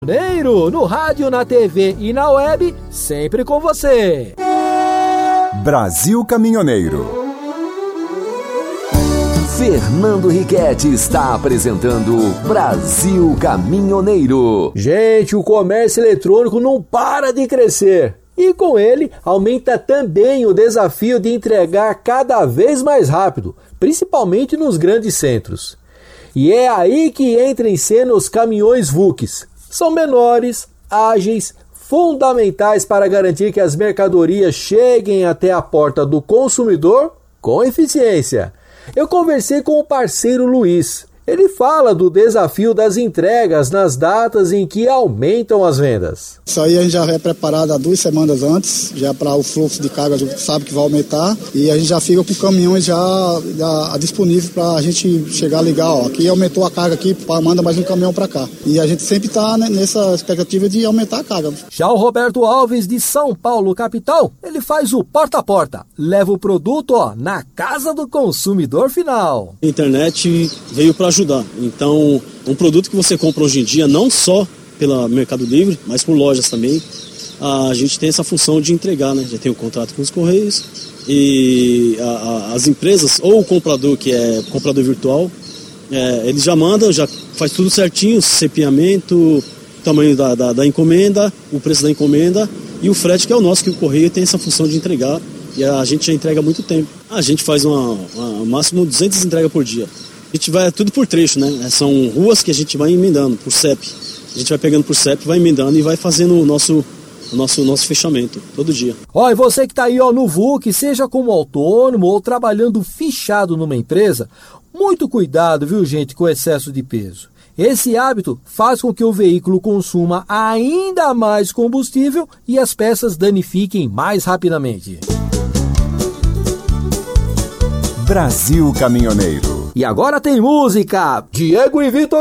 No rádio, na TV e na web, sempre com você. Brasil Caminhoneiro. Fernando Riquetti está apresentando Brasil Caminhoneiro. Gente, o comércio eletrônico não para de crescer. E com ele, aumenta também o desafio de entregar cada vez mais rápido, principalmente nos grandes centros. E é aí que entram em cena os caminhões VUCs. São menores, ágeis, fundamentais para garantir que as mercadorias cheguem até a porta do consumidor com eficiência. Eu conversei com o parceiro Luiz. Ele fala do desafio das entregas nas datas em que aumentam as vendas. Isso aí a gente já é preparado há 2 semanas antes, já para o fluxo de carga, a gente sabe que vai aumentar e a gente já fica com caminhões já disponíveis para a gente chegar a ligar. Aqui aumentou a carga aqui, manda mais um caminhão para cá. E a gente sempre está nessa expectativa de aumentar a carga. Já o Roberto Alves, de São Paulo, capital, ele faz o porta a porta, leva o produto na casa do consumidor final. A internet veio para ajudar. Então, um produto que você compra hoje em dia, não só pela Mercado Livre, mas por lojas também, a gente tem essa função de entregar, né? Já tem o contrato com os Correios e as empresas, ou o comprador, que é comprador virtual, ele já manda, já faz tudo certinho, CPamento, tamanho da encomenda, o preço da encomenda e o frete, que é o nosso, que o Correio tem essa função de entregar e a gente já entrega há muito tempo. A gente faz máximo 200 entregas por dia. A gente vai tudo por trecho, né? São ruas que a gente vai emendando por CEP. A gente vai pegando por CEP, vai emendando e vai fazendo o nosso fechamento todo dia. E você que está aí no VUC, seja como autônomo ou trabalhando fichado numa empresa, muito cuidado, viu, gente, com o excesso de peso. Esse hábito faz com que o veículo consuma ainda mais combustível e as peças danifiquem mais rapidamente. Brasil Caminhoneiro. E agora tem música. Diego e Vitor